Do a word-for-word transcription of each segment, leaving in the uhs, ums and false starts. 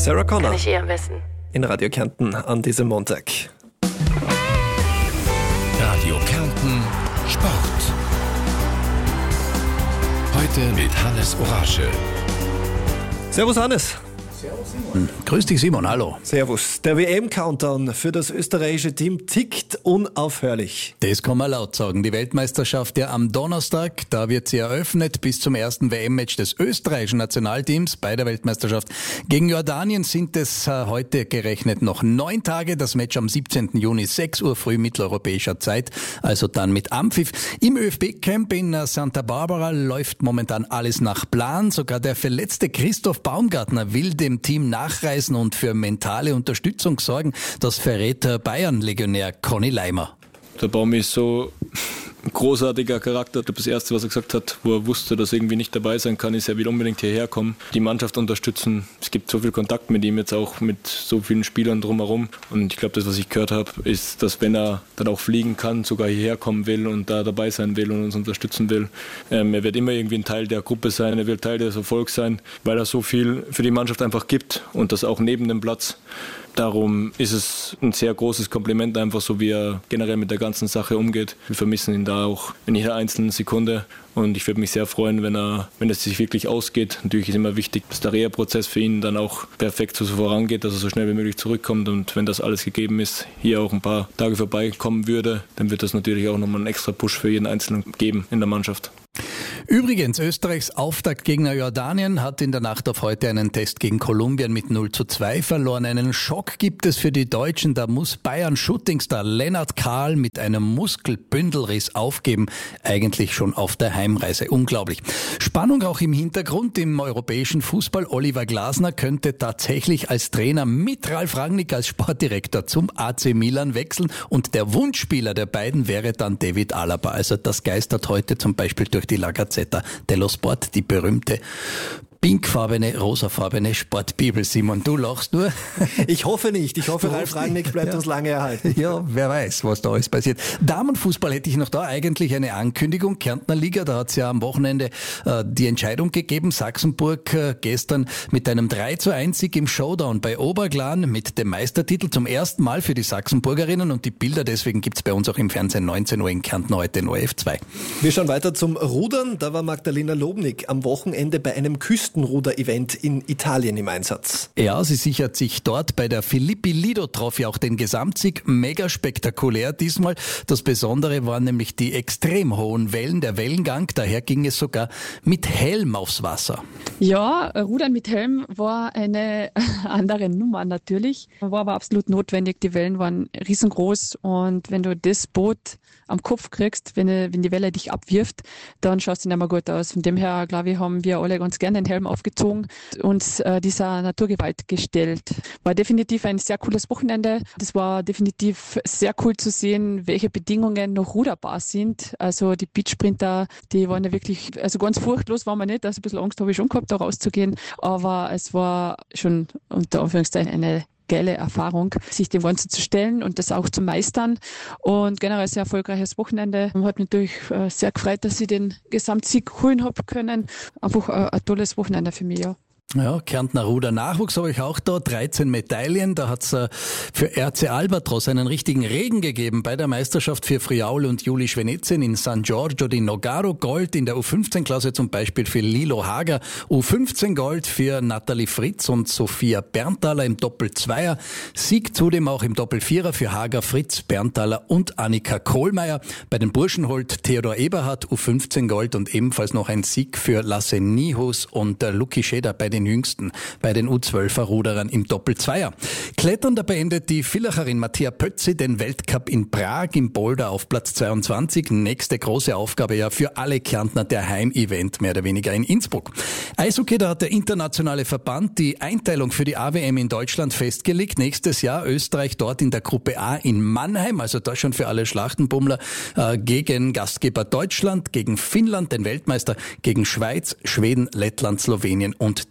Sarah Connor. Kann ich eh am besten. In Radio Kärnten an diesem Montag. Radio Kärnten Sport. Heute mit Hannes Oraschel. Servus Hannes. Servus Simon. Grüß dich Simon, hallo. Servus. Der W M-Countdown für das österreichische Team tickt unaufhörlich. Das kann man laut sagen. Die Weltmeisterschaft ja am Donnerstag, da wird sie eröffnet. Bis zum ersten W M-Match des österreichischen Nationalteams bei der Weltmeisterschaft gegen Jordanien sind es äh, heute gerechnet noch neun Tage. Das Match am siebzehnten Juni, sechs Uhr früh mitteleuropäischer Zeit, also dann mit Anpfiff. Im ÖFB-Camp in äh, Santa Barbara läuft momentan alles nach Plan. Sogar der verletzte Christoph Baumgartner will dem Team nachreisen und für mentale Unterstützung sorgen. Das verrät Bayern-Legionär Conny Leimer. Der Baum ist so ein großartiger Charakter. Das Erste, was er gesagt hat, wo er wusste, dass er irgendwie nicht dabei sein kann, ist, er will unbedingt hierher kommen, die Mannschaft unterstützen. Es gibt so viel Kontakt mit ihm jetzt auch, mit so vielen Spielern drumherum. Und ich glaube, das, was ich gehört habe, ist, dass wenn er dann auch fliegen kann, sogar hierher kommen will und da dabei sein will und uns unterstützen will. Ähm, er wird immer irgendwie ein Teil der Gruppe sein, er wird Teil des Erfolgs sein, weil er so viel für die Mannschaft einfach gibt und das auch neben dem Platz. Darum ist es ein sehr großes Kompliment, einfach so wie er generell mit der ganzen Sache umgeht. Wir vermissen ihn da auch in jeder einzelnen Sekunde und ich würde mich sehr freuen, wenn er, wenn es sich wirklich ausgeht. Natürlich ist immer wichtig, dass der Reha-Prozess für ihn dann auch perfekt so vorangeht, dass er so schnell wie möglich zurückkommt und wenn das alles gegeben ist, hier auch ein paar Tage vorbeikommen würde, dann wird das natürlich auch nochmal einen extra Push für jeden Einzelnen geben in der Mannschaft. Übrigens, Österreichs Auftaktgegner Jordanien hat in der Nacht auf heute einen Test gegen Kolumbien mit null zu zwei verloren. Einen Schock gibt es für die Deutschen. Da muss Bayern-Shootingstar Lennart Kahl mit einem Muskelbündelriss aufgeben. Eigentlich schon auf der Heimreise. Unglaublich. Spannung auch im Hintergrund. Im europäischen Fußball. Oliver Glasner könnte tatsächlich als Trainer mit Ralf Rangnick als Sportdirektor zum A C Milan wechseln. Und der Wunschspieler der beiden wäre dann David Alaba. Also das geistert heute zum Beispiel durch die La Gazzetta dello Sport, die berühmte pinkfarbene, rosafarbene Sportbibel. Simon, du lachst nur. Ich hoffe nicht. Ich hoffe, Ralf Rangnick bleibt ja. uns lange erhalten. Ja, wer weiß, was da alles passiert. Damenfußball hätte ich noch da eigentlich eine Ankündigung. Kärntner Liga, da hat es ja am Wochenende äh, die Entscheidung gegeben. Sachsenburg äh, gestern mit einem drei zu eins Sieg im Showdown bei Oberglan mit dem Meistertitel zum ersten Mal für die Sachsenburgerinnen und die Bilder deswegen gibt's bei uns auch im Fernsehen neunzehn Uhr in Kärnten heute in O R F zwei. Wir schauen weiter zum Rudern. Da war Magdalena Lobnik am Wochenende bei einem Küstenruder-Event in Italien im Einsatz. Ja, sie sichert sich dort bei der Filippi Lido Trophy auch den Gesamtsieg. Mega spektakulär diesmal. Das Besondere waren nämlich die extrem hohen Wellen, der Wellengang. Daher ging es sogar mit Helm aufs Wasser. Ja, Rudern mit Helm war eine andere Nummer natürlich. War aber absolut notwendig. Die Wellen waren riesengroß und wenn du das Boot am Kopf kriegst, wenn, wenn die Welle dich abwirft, dann schaust du nicht mehr gut aus. Von dem her, glaube ich, haben wir alle ganz gerne den Helm aufgezogen und äh, dieser Naturgewalt gestellt. War definitiv ein sehr cooles Wochenende. Das war definitiv sehr cool zu sehen, welche Bedingungen noch ruderbar sind. Also die Beachsprinter, die waren ja wirklich, also ganz furchtlos waren wir nicht. Also ein bisschen Angst habe ich schon gehabt, da rauszugehen. Aber es war schon unter Anführungszeichen eine geile Erfahrung, sich dem Ganzen zu stellen und das auch zu meistern. Und generell sehr erfolgreiches Wochenende. Hat mich natürlich sehr gefreut, dass ich den Gesamtsieg holen habe können. Einfach ein tolles Wochenende für mich, ja. Ja, Kärntner Ruder Nachwuchs habe ich auch da, dreizehn Medaillen. Da hat's äh, für R C Albatros einen richtigen Regen gegeben bei der Meisterschaft für Friaul und Juli Schwenizin in San Giorgio di Nogaro. Gold in der U fünfzehn Klasse zum Beispiel für Lilo Hager. U fünfzehn Gold für Nathalie Fritz und Sophia Berntaler im Doppel-Zweier. Sieg zudem auch im Doppel-Vierer für Hager, Fritz, Berntaler und Annika Kohlmeier. Bei den Burschen holt Theodor Eberhardt U fünfzehn Gold und ebenfalls noch ein Sieg für Lasse Nihus und äh, Luki Scheder bei den Jüngsten, bei den U zwölfer Ruderern im Doppel-Zweier. Klettern, da beendet die Villacherin Mattia Pötzi den Weltcup in Prag im Boulder auf Platz zweiundzwanzig. Nächste große Aufgabe ja für alle Kärntner, der Heimevent mehr oder weniger in Innsbruck. Eishockey, da hat der internationale Verband die Einteilung für die A W M in Deutschland festgelegt. Nächstes Jahr Österreich dort in der Gruppe A in Mannheim, also das schon für alle Schlachtenbummler, äh, gegen Gastgeber Deutschland, gegen Finnland, den Weltmeister, gegen Schweiz, Schweden, Lettland, Slowenien und die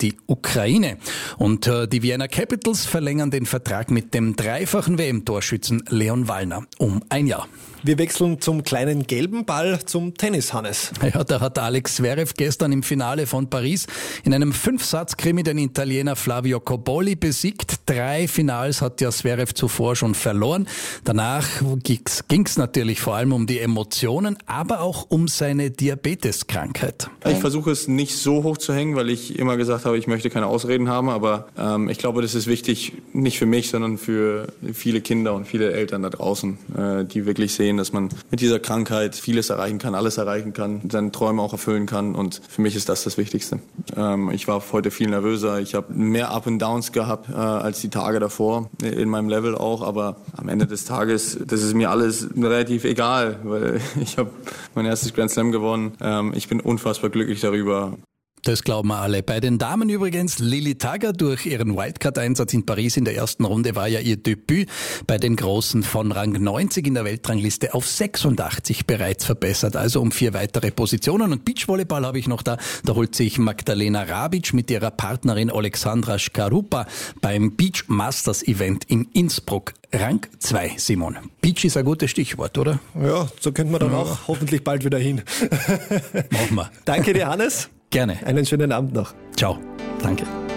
die Ukraine. Und äh, die Vienna Capitals verlängern den Vertrag mit dem dreifachen W M-Torschützen Leon Wallner um ein Jahr. Wir wechseln zum kleinen gelben Ball, zum Tennis, Hannes. Ja, da hat Alex Zverev gestern im Finale von Paris in einem Fünfsatz-Krimi den Italiener Flavio Cobolli besiegt. Drei Finals hat ja Zverev zuvor schon verloren. Danach ging es natürlich vor allem um die Emotionen, aber auch um seine Diabeteskrankheit. Ich versuche es nicht so hoch zu hängen, weil ich immer gesagt habe, ich möchte keine Ausreden haben. Aber ähm, ich glaube, das ist wichtig, nicht für mich, sondern für viele Kinder und viele Eltern da draußen, äh, die wirklich sehen, dass man mit dieser Krankheit vieles erreichen kann, alles erreichen kann, seine Träume auch erfüllen kann, und für mich ist das das Wichtigste. Ähm, ich war heute viel nervöser, ich habe mehr Up and Downs gehabt äh, als die Tage davor, in meinem Level auch, aber am Ende des Tages, das ist mir alles relativ egal, weil ich habe mein erstes Grand Slam gewonnen, ähm, ich bin unfassbar glücklich darüber. Das glauben wir alle. Bei den Damen übrigens, Lili Tagger durch ihren Wildcard-Einsatz in Paris in der ersten Runde war ja ihr Debüt bei den Großen von Rang neunzig in der Weltrangliste auf sechsundachtzig bereits verbessert, also um vier weitere Positionen. Und Beachvolleyball habe ich noch da, da holt sich Magdalena Rabic mit ihrer Partnerin Alexandra Skarupa beim Beach Masters Event in Innsbruck Rang zwei, Simon. Beach ist ein gutes Stichwort, oder? Ja, so könnte man dann ja. auch hoffentlich bald wieder hin. Machen wir. Danke dir, Hannes. Gerne. Einen schönen Abend noch. Ciao. Danke.